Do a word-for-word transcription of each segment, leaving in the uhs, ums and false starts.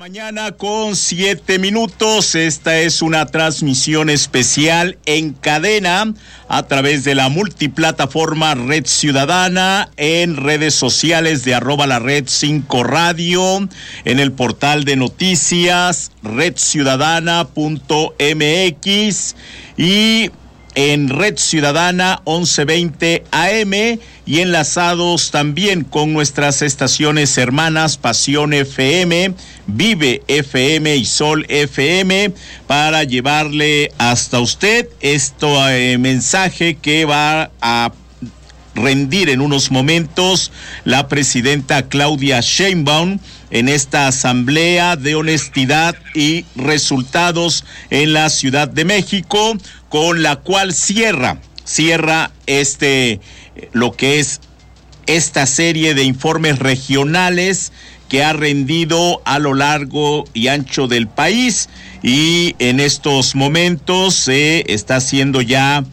Mañana con siete minutos. Esta es una transmisión especial en cadena a través de la multiplataforma Red Ciudadana, en redes sociales de arroba la red cinco radio, en el portal de noticias red ciudadana punto m x y en Red Ciudadana once veinte A M, y enlazados también con nuestras estaciones hermanas Pasión F M, Vive F M y Sol F M, para llevarle hasta usted este eh, mensaje que va a rendir en unos momentos la presidenta Claudia Sheinbaum en esta asamblea de honestidad y resultados en la Ciudad de México, con la cual cierra, cierra este, lo que es esta serie de informes regionales que ha rendido a lo largo y ancho del país, y en estos momentos se eh, está haciendo ya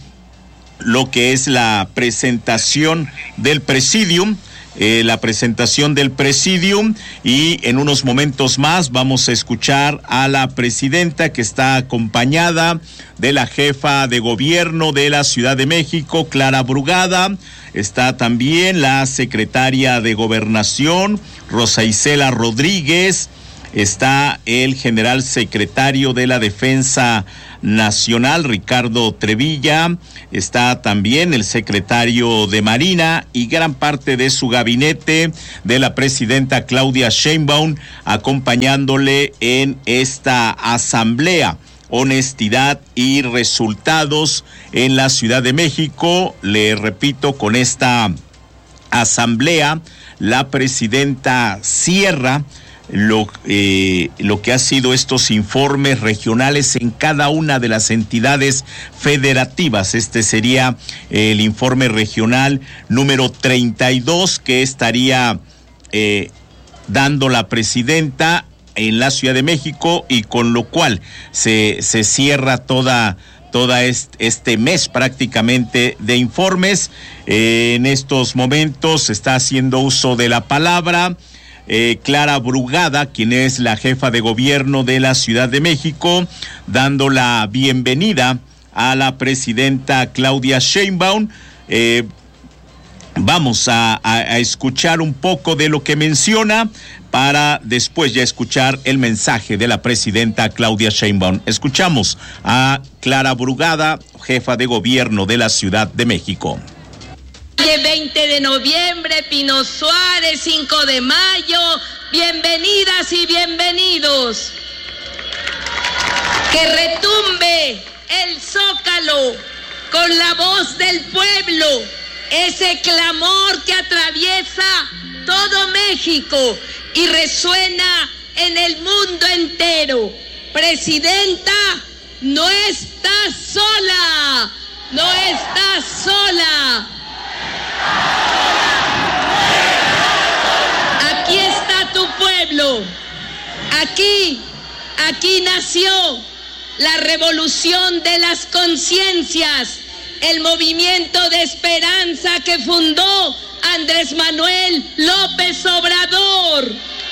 lo que es la presentación del Presidium, eh, la presentación del Presidium, y en unos momentos más vamos a escuchar a la presidenta, que está acompañada de la jefa de gobierno de la Ciudad de México, Clara Brugada. Está también la secretaria de Gobernación, Rosa Isela Rodríguez. Está el general secretario de la Defensa Nacional, Ricardo Trevilla. Está también el secretario de Marina y gran parte de su gabinete de la presidenta Claudia Sheinbaum, acompañándole en esta asamblea honestidad y resultados en la Ciudad de México. Le repito, con esta asamblea la presidenta cierra Lo, eh, lo que ha sido estos informes regionales en cada una de las entidades federativas. Este sería eh, el informe regional número treinta y dos que estaría eh, dando la presidenta en la Ciudad de México, y con lo cual se, se cierra toda toda este, este mes prácticamente de informes. Eh, en estos momentos se está haciendo uso de la palabra Eh, Clara Brugada, quien es la jefa de gobierno de la Ciudad de México, dando la bienvenida a la presidenta Claudia Sheinbaum. Eh, vamos a, a, a escuchar un poco de lo que menciona, para después ya escuchar el mensaje de la presidenta Claudia Sheinbaum. Escuchamos a Clara Brugada, jefa de gobierno de la Ciudad de México. veinte de noviembre, Pino Suárez, cinco de mayo, bienvenidas y bienvenidos. Que retumbe el Zócalo con la voz del pueblo, ese clamor que atraviesa todo México y resuena en el mundo entero. Presidenta, no estás sola, no estás sola. Aquí está tu pueblo, aquí, aquí nació la revolución de las conciencias, el movimiento de esperanza que fundó Andrés Manuel López Obrador.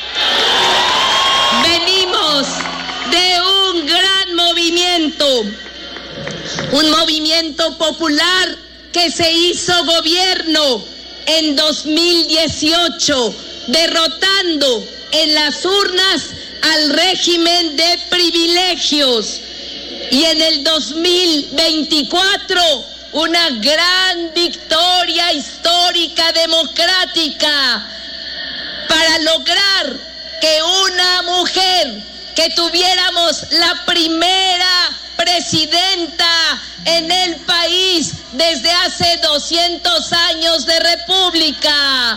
Venimos de un gran movimiento, un movimiento popular que se hizo gobierno en dos mil dieciocho, derrotando en las urnas al régimen de privilegios, y en el dos mil veinticuatro una gran victoria histórica democrática para lograr que una mujer, que tuviéramos la primera presidenta en el país desde hace doscientos años de república.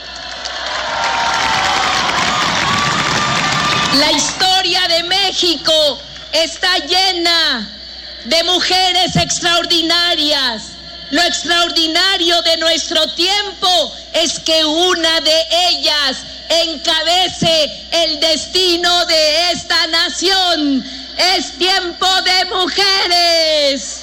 La historia de México está llena de mujeres extraordinarias. Lo extraordinario de nuestro tiempo es que una de ellas encabece el destino de esta nación. Es tiempo de mujeres.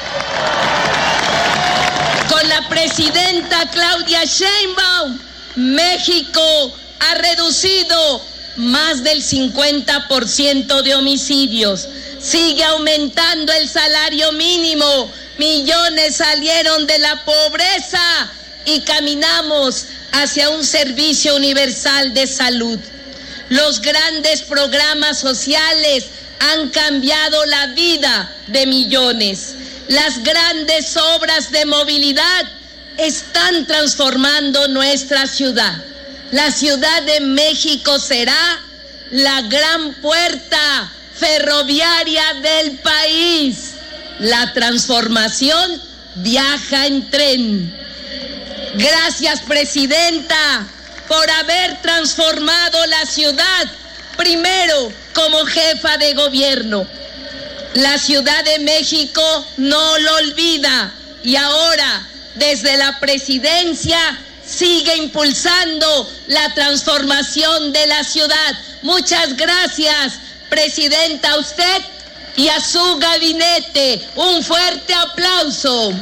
Con la presidenta Claudia Sheinbaum, México ha reducido más del cincuenta por ciento de homicidios. Sigue aumentando el salario mínimo. Millones salieron de la pobreza y caminamos hacia un servicio universal de salud. Los grandes programas sociales han cambiado la vida de millones. Las grandes obras de movilidad están transformando nuestra ciudad. La Ciudad de México será la gran puerta ferroviaria del país. La transformación viaja en tren. Gracias, Presidenta, por haber transformado la ciudad, primero como jefa de gobierno. La Ciudad de México no lo olvida y ahora, desde la presidencia, sigue impulsando la transformación de la ciudad. Muchas gracias, Presidenta, a usted y a su gabinete. Un fuerte aplauso.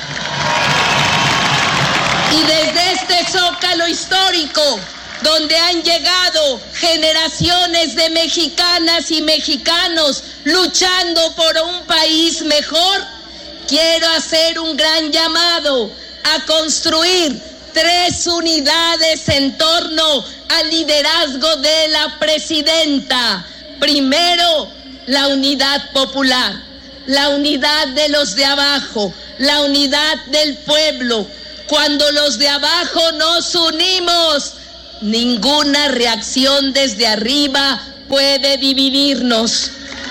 Y desde este zócalo histórico, donde han llegado generaciones de mexicanas y mexicanos luchando por un país mejor, quiero hacer un gran llamado a construir tres unidades en torno al liderazgo de la presidenta. Primero, la unidad popular, la unidad de los de abajo, la unidad del pueblo. Cuando los de abajo nos unimos, ninguna reacción desde arriba puede dividirnos.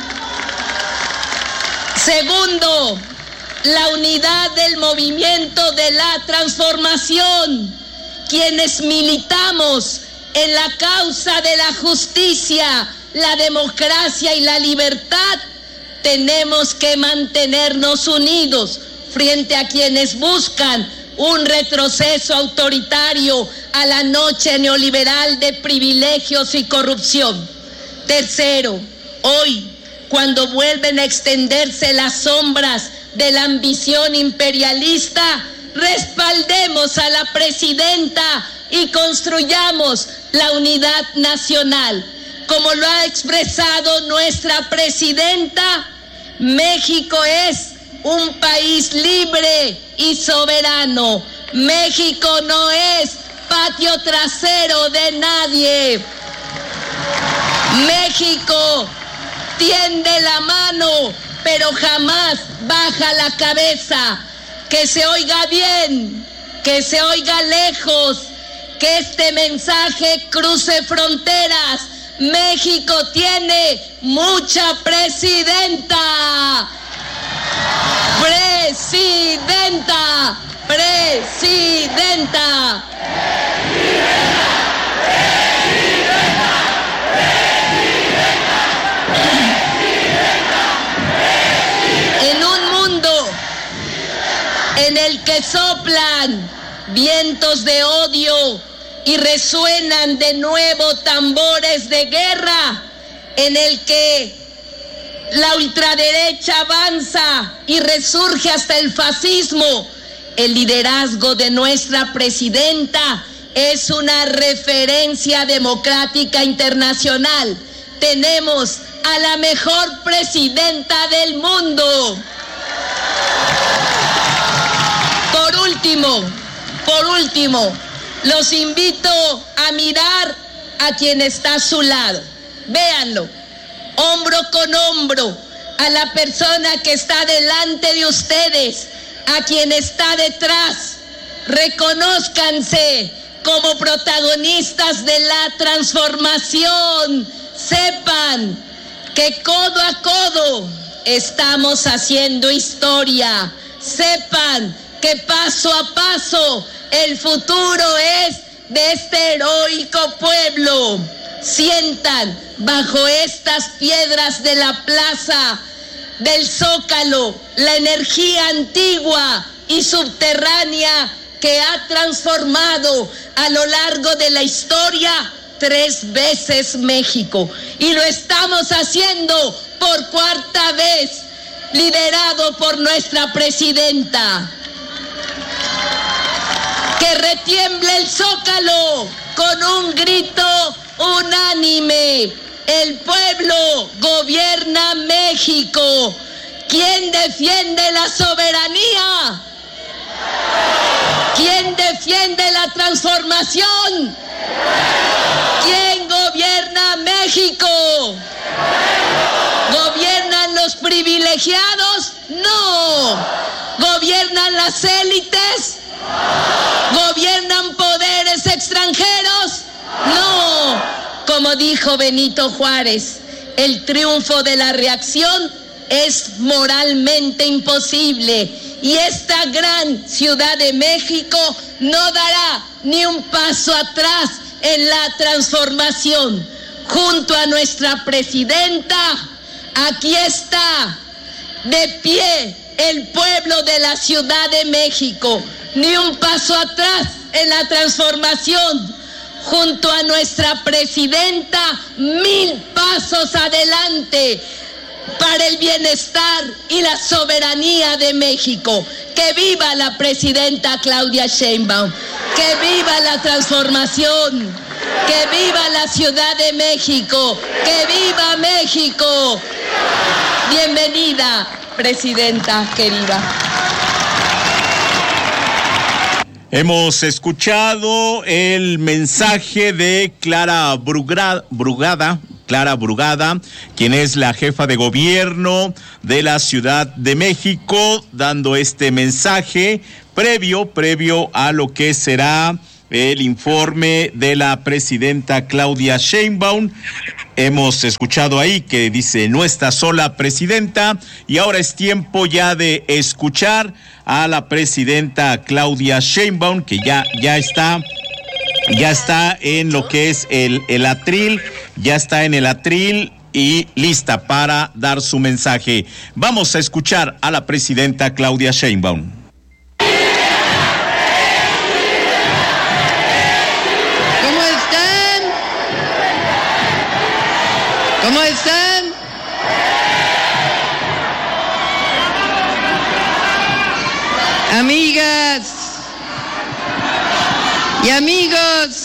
Segundo, la unidad del movimiento de la transformación. Quienes militamos en la causa de la justicia, la democracia y la libertad, tenemos que mantenernos unidos frente a quienes buscan un retroceso autoritario a la noche neoliberal de privilegios y corrupción. Tercero, hoy, cuando vuelven a extenderse las sombras de la ambición imperialista, respaldemos a la presidenta y construyamos la unidad nacional. Como lo ha expresado nuestra presidenta, México es un país libre y soberano. México no es patio trasero de nadie. México tiende la mano, pero jamás baja la cabeza. Que se oiga bien, que se oiga lejos, que este mensaje cruce fronteras. México tiene mucha presidenta. Presidenta, presidenta. En un mundo en el que soplan vientos de odio y resuenan de nuevo tambores de guerra, en el que la ultraderecha avanza y resurge hasta el fascismo, el liderazgo de nuestra presidenta es una referencia democrática internacional. Tenemos a la mejor presidenta del mundo. Por último, por último, los invito a mirar a quien está a su lado. Véanlo, hombro con hombro, a la persona que está delante de ustedes, a quien está detrás. Reconózcanse como protagonistas de la transformación. Sepan que codo a codo estamos haciendo historia. Sepan que paso a paso el futuro es de este heroico pueblo. Sientan bajo estas piedras de la plaza del Zócalo la energía antigua y subterránea que ha transformado a lo largo de la historia tres veces México. Y lo estamos haciendo por cuarta vez, liderado por nuestra presidenta. Que retiemble el Zócalo con un grito unánime. El pueblo gobierna México. ¿Quién defiende la soberanía? ¿Quién defiende la transformación? ¿Quién gobierna México? ¿Gobiernan los privilegiados? No. ¿Gobiernan las élites? ¿Gobiernan poderes extranjeros? No. Como dijo Benito Juárez, el triunfo de la reacción es moralmente imposible y esta gran Ciudad de México no dará ni un paso atrás en la transformación. Junto a nuestra presidenta, aquí está de pie el pueblo de la Ciudad de México, ni un paso atrás en la transformación. Junto a nuestra presidenta, mil pasos adelante para el bienestar y la soberanía de México. ¡Que viva la presidenta Claudia Sheinbaum! ¡Que viva la transformación! ¡Que viva la Ciudad de México! ¡Que viva México! Bienvenida, presidenta querida. Hemos escuchado el mensaje de Clara Brugada, Brugada, Clara Brugada, quien es la jefa de gobierno de la Ciudad de México, dando este mensaje previo, previo a lo que será el informe de la presidenta Claudia Sheinbaum. Hemos escuchado ahí que dice: no está sola, presidenta, y ahora es tiempo ya de escuchar a la presidenta Claudia Sheinbaum, que ya, ya está, ya está en lo que es el, el atril, ya está en el atril y lista para dar su mensaje. Vamos a escuchar a la presidenta Claudia Sheinbaum. ¿Cómo están? ¿Cómo están? Amigas y amigos